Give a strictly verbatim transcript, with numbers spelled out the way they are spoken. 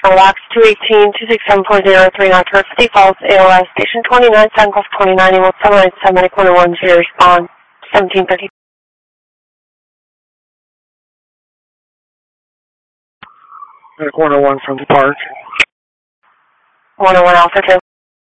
Wax two eighteen, two six seven four zero three nine for City Falls, A L S, Station twenty-nine, Sun Gulf twenty-nine, and seven nine seven, corner one zero, respond, seventeen thirty. Corner one from the park. one oh one Alpha two.